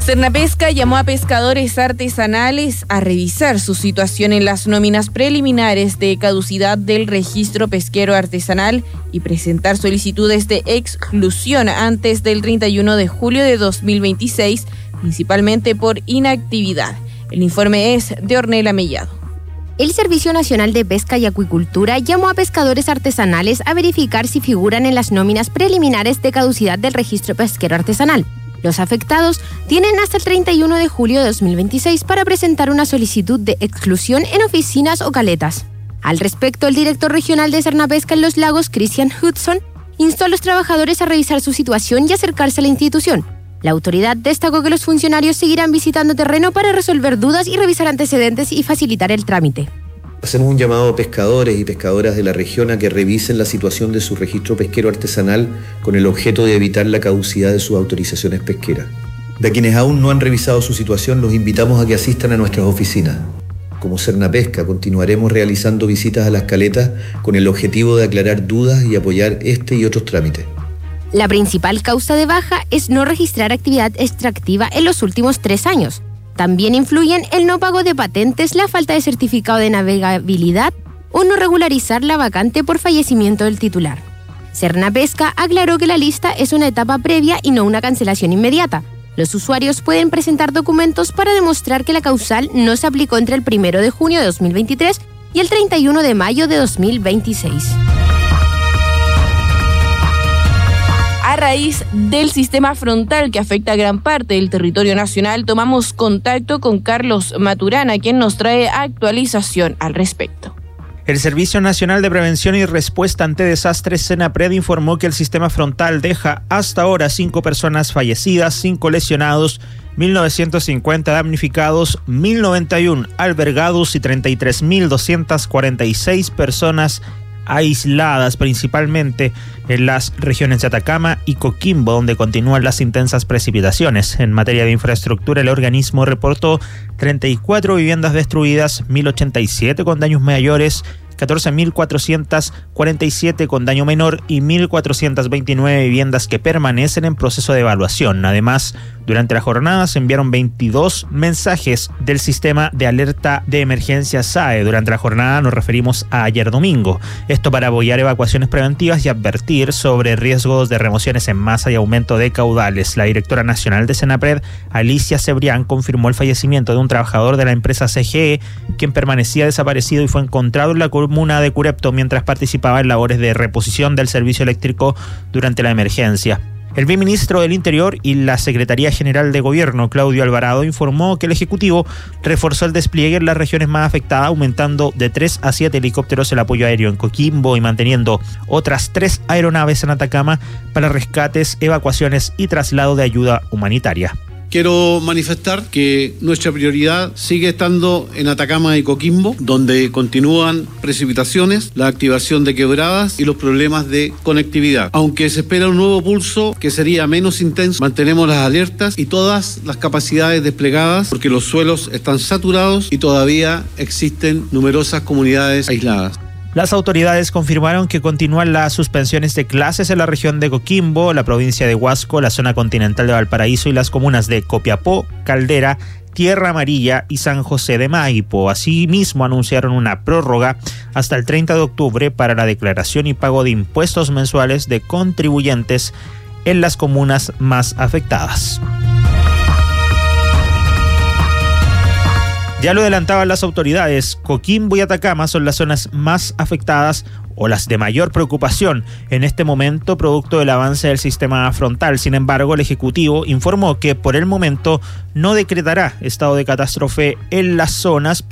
Sernapesca llamó a pescadores artesanales a revisar su situación en las nóminas preliminares de caducidad del registro pesquero artesanal y presentar solicitudes de exclusión antes del 31 de julio de 2026, principalmente por inactividad. El informe es de Ornella Mellado. El Servicio Nacional de Pesca y Acuicultura llamó a pescadores artesanales a verificar si figuran en las nóminas preliminares de caducidad del registro pesquero artesanal. Los afectados tienen hasta el 31 de julio de 2026 para presentar una solicitud de exclusión en oficinas o caletas. Al respecto, el director regional de Sernapesca en Los Lagos, Christian Hudson, instó a los trabajadores a revisar su situación y acercarse a la institución. La autoridad destacó que los funcionarios seguirán visitando terreno para resolver dudas y revisar antecedentes y facilitar el trámite. Hacemos un llamado a pescadores y pescadoras de la región a que revisen la situación de su registro pesquero artesanal con el objeto de evitar la caducidad de sus autorizaciones pesqueras. De quienes aún no han revisado su situación, los invitamos a que asistan a nuestras oficinas. Como Sernapesca, continuaremos realizando visitas a las caletas con el objetivo de aclarar dudas y apoyar este y otros trámites. La principal causa de baja es no registrar actividad extractiva en los últimos 3 años. También influyen el no pago de patentes, la falta de certificado de navegabilidad o no regularizar la vacante por fallecimiento del titular. Sernapesca aclaró que la lista es una etapa previa y no una cancelación inmediata. Los usuarios pueden presentar documentos para demostrar que la causal no se aplicó entre el 1 de junio de 2023 y el 31 de mayo de 2026. A raíz del sistema frontal que afecta a gran parte del territorio nacional, tomamos contacto con Carlos Maturana, quien nos trae actualización al respecto. El Servicio Nacional de Prevención y Respuesta ante Desastres, SENAPRED, informó que el sistema frontal deja hasta ahora 5 personas fallecidas, 5 lesionados, 1.950 damnificados, 1.091 albergados y 33.246 personas aisladas, principalmente en las regiones de Atacama y Coquimbo, donde continúan las intensas precipitaciones. En materia de infraestructura, el organismo reportó 34 viviendas destruidas, 1.087 con daños mayores, 14.447 con daño menor y 1.429 viviendas que permanecen en proceso de evaluación. Además, durante la jornada se enviaron 22 mensajes del sistema de alerta de emergencia SAE. Durante la jornada nos referimos a ayer domingo. Esto para apoyar evacuaciones preventivas y advertir sobre riesgos de remociones en masa y aumento de caudales. La directora nacional de SENAPRED, Alicia Cebrián, confirmó el fallecimiento de un trabajador de la empresa CGE, quien permanecía desaparecido y fue encontrado en la comuna de Curepto mientras participaba en labores de reposición del servicio eléctrico durante la emergencia. El viceministro del Interior y la Secretaría General de Gobierno, Claudio Alvarado, informó que el Ejecutivo reforzó el despliegue en las regiones más afectadas, aumentando de 3 a 7 helicópteros el apoyo aéreo en Coquimbo y manteniendo otras 3 aeronaves en Atacama para rescates, evacuaciones y traslado de ayuda humanitaria. Quiero manifestar que nuestra prioridad sigue estando en Atacama y Coquimbo, donde continúan precipitaciones, la activación de quebradas y los problemas de conectividad. Aunque se espera un nuevo pulso que sería menos intenso, mantenemos las alertas y todas las capacidades desplegadas porque los suelos están saturados y todavía existen numerosas comunidades aisladas. Las autoridades confirmaron que continúan las suspensiones de clases en la región de Coquimbo, la provincia de Huasco, la zona continental de Valparaíso y las comunas de Copiapó, Caldera, Tierra Amarilla y San José de Maipo. Asimismo, anunciaron una prórroga hasta el 30 de octubre para la declaración y pago de impuestos mensuales de contribuyentes en las comunas más afectadas. Ya lo adelantaban las autoridades, Coquimbo y Atacama son las zonas más afectadas o las de mayor preocupación en este momento, producto del avance del sistema frontal. Sin embargo, el Ejecutivo informó que por el momento no decretará estado de catástrofe en las zonas,